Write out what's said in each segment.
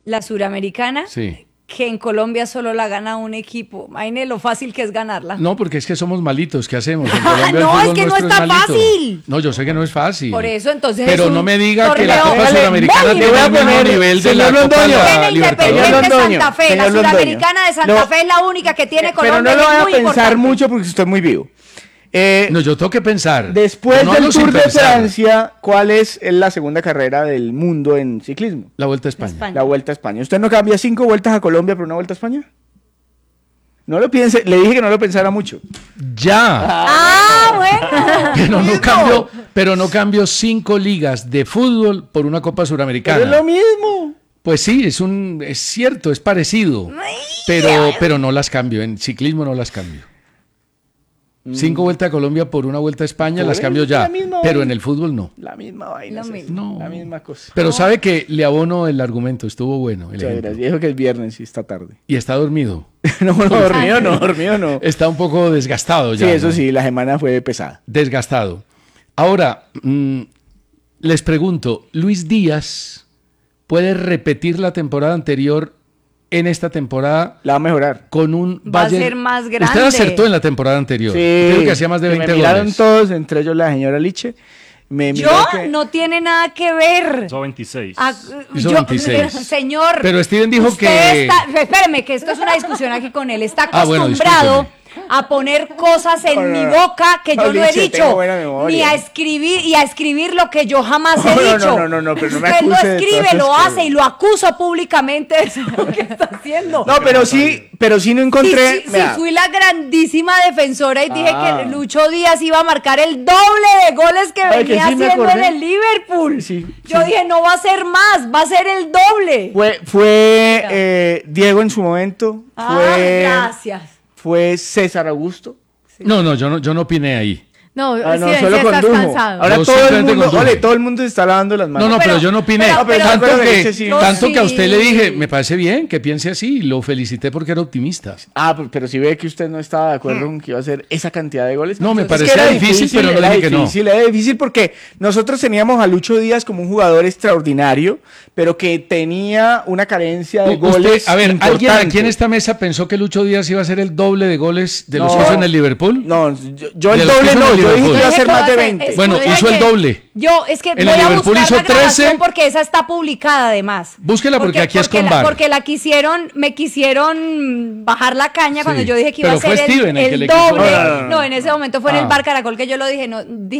La suramericana, Sí. que en Colombia solo la gana un equipo. Imagínate lo fácil que es ganarla. No, porque es que somos malitos, ¿qué hacemos? En Colombia el No, fútbol es que no nuestro está malito. fácil. No, yo sé que no es fácil. Por eso, entonces Pero es un no me diga que la torneo Copa Suramericana muy tiene el mismo poner, nivel de la señor Copa Londoño. la Tiene Libertadores. Independiente Londoño, Santa Fe, la señor Londoño. Suramericana de Santa No. Fe es la única que tiene Pero Colombia. no lo y es voy a muy pensar importante. mucho porque estoy muy vivo. No, yo tengo que pensar. Después Yo no del hablo sin Tour de pensar. Francia, ¿cuál es la segunda carrera del mundo en ciclismo? La Vuelta a España. España. La Vuelta a España. ¿Usted no cambia 5 vueltas a Colombia por una Vuelta a España? No lo piense, le dije que no lo pensara mucho. Ya. Bueno. Pero no cambio 5 ligas de fútbol por una Copa Suramericana. Pero es lo mismo. Pues sí, es cierto, es parecido. Pero no las cambio. En ciclismo no las cambio. 5 vueltas a Colombia por una Vuelta a España Por las eso cambio es ya. la misma Pero vaina. en el fútbol no. La misma vaina. Lo es mismo. No. La misma cosa. Pero sabe que le abono el argumento, estuvo bueno. El Muchas ejemplo. gracias. Dijo que es viernes y está tarde. Y está dormido. No, dormido no. Está un poco desgastado ya. Sí, eso ¿no? sí, la semana fue pesada. Desgastado. Ahora, les pregunto, ¿Luis Díaz puede repetir la temporada anterior en esta temporada La va a mejorar. con un Va a Bayern? ser más grande. Usted acertó en la temporada anterior. Sí. Creo que hacía más de Que 20 me miraron goles. todos, entre ellos la señora Liche. Me Yo miró que- no tiene nada que ver. Hizo 26. Ah, Hizo yo- 26. Señor. Pero Steven dijo usted que- espéreme, que esto es una discusión aquí con él. Está Ah, bueno, acostumbrado discúlpeme. a poner cosas en No, no, mi no. boca que yo no he Liche, tengo dicho. buena memoria. Ni a escribir y a escribir lo que yo jamás he No, no, dicho. no, pero no me Usted lo acuse de escribe, todas lo esas hace cosas. y lo acuso públicamente de eso que está haciendo. No, pero sí no encontré. Sí, vea. fui la grandísima defensora y dije Ah. que Lucho Díaz iba a marcar el doble de goles que Ay, que venía sí me haciendo en acordé. el Liverpool. Sí, Yo sí. dije, no va a ser más, va a ser el doble. Fue Diego en su momento. Gracias. Fue César Augusto. No, yo no opiné ahí. No, Ah, no, sí, solo estás condujo. cansado. Ahora Yo todo el simplemente mundo, conduje. ole, todo el mundo se está lavando las manos. No, pero yo no opiné. pero- tanto pero que, ese sí. tanto que a usted le Sí. dije, me parece bien que piense así. Lo felicité porque era optimista. Pero si ve que usted no estaba de acuerdo con que iba a hacer esa cantidad de goles. No, me Es que parecía era difícil, pero no era dije que no. difícil, era difícil porque nosotros teníamos a Lucho Díaz como un jugador extraordinario, pero que tenía una carencia de Usted, goles. a ver, ¿alguien importante. aquí en esta mesa pensó que Lucho Díaz iba a hacer el doble de goles de los No. que hizo en el Liverpool? No, yo De el los que doble hizo en no, el yo dije que Liverpool. iba a ser Dije que más va de a ser- 20. Bueno, Dije hizo el que- doble. Yo, es que En voy el a Liverpool buscar hizo la grabación 13. porque esa está publicada además. Búsquela porque aquí es con la, VAR. porque me quisieron bajar la caña Sí, cuando yo dije que iba a pero fue ser Steven el que el le quiso doble. bajar. No, en ese momento fue en el Ah. Bar Caracol que yo lo dije,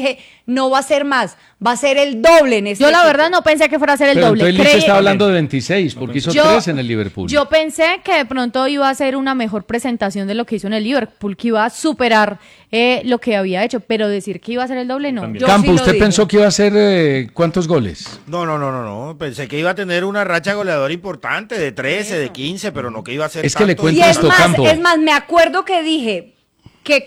no va a ser más, va a ser el doble en este Yo la equipo. verdad no pensé que fuera a ser el Pero doble. entonces Licha Creí- estaba hablando de 26, porque hizo 3 en el Liverpool. Yo pensé que de pronto iba a ser una mejor presentación de lo que hizo en el Liverpool, que iba a superar lo que había hecho, pero decir que iba a ser el doble, no. También. Yo Campo, sí lo ¿usted dije. pensó que iba a hacer cuántos goles? No. Pensé que iba a tener una racha goleadora importante de 13, de 15, pero no que iba a ser Es que le tanto. cuento Y es esto, más, Campo. me acuerdo que dije que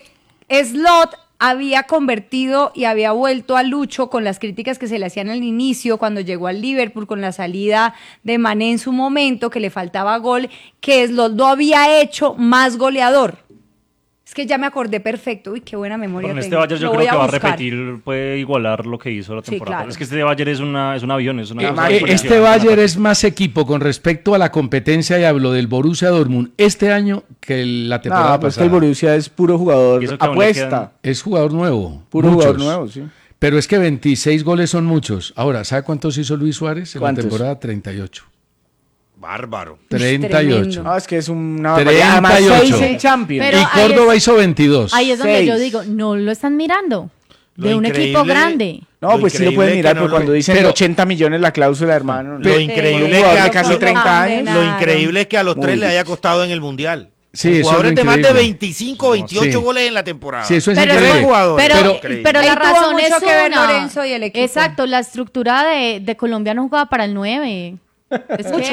Slot había convertido y había vuelto a Lucho con las críticas que se le hacían al inicio, cuando llegó al Liverpool, con la salida de Mané en su momento, que le faltaba gol, que Slot lo había hecho más goleador. Es que ya me acordé perfecto. Uy, qué buena memoria Con este tengo. Bayern yo Lo creo voy que va a buscar. repetir, puede igualar lo que hizo la Sí, temporada. claro. Es que este Bayern es un avión, es una cosa máquina. impresionante. Este Bayern es más equipo con respecto a la competencia, y hablo del Borussia Dortmund este año que la temporada No, pues que pasada. el Borussia es puro jugador Y eso que aún le apuesta. quedan- Es jugador nuevo. Puro muchos. jugador nuevo, sí. Pero es que 26 goles son muchos. Ahora, ¿sabe cuántos hizo Luis Suárez en ¿Cuántos? la temporada? 38. Bárbaro. 38. tremendo. No, es que es una 38. Además, 6 en Champions. Pero y ahí Córdoba es- hizo 22. Ahí es donde yo 6. digo, no lo están mirando. Lo De un equipo increíble- grande. No, Lo pues sí lo increíble pueden que mirar, no pero lo- cuando dicen pero- 80 millones la cláusula, hermano. Lo no. increíble Un es jugador que de casi lo 30 años. condenaron. Lo increíble es que a los Muy 3 le haya difícil. costado en el Mundial. Sí, eso es lo Jugadores de más de increíble. 25, 28 Sí. goles en la temporada. Sí, eso es Pero, increíble. jugadores. pero, Increíble. pero Ahí la tuvo razón mucho es que ver una. Lorenzo y el equipo. Exacto, la estructura de Colombia no jugaba para el 9. Es que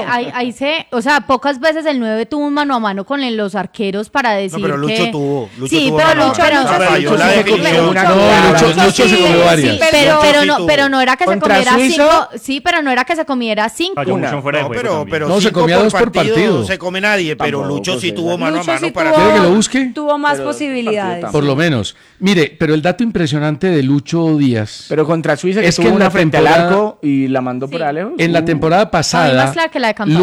o sea, pocas veces el 9 tuvo un mano a mano con los arqueros para decir pero Lucho que... tuvo. Lucho sí, tuvo pero mano a Lucho, mano. pero- O sea, falló la Lucho sí se definición. comió una No, clara. Lucho se comió varias. pero, Lucho sí no, tuvo. pero no era que se Contra comiera Suiza. 5. Sí, pero no era que se comiera 5. Falló Una. mucho en fuera de No, juego pero, también. pero No, se 5 comía 2 por partido. No se come nadie, pero Tampoco, Lucho sí sí. tuvo mano a Lucho mano sí para... ¿Quiere que lo busque? Tuvo más Pero posibilidades. partido Por lo menos. Mire, pero el dato impresionante de Lucho Díaz, Pero contra Suiza, que Es que tuvo en una la frente al temporada- arco y la mandó por Sí. Alejos. en la temporada A mí más pasada, clara que la de Campana.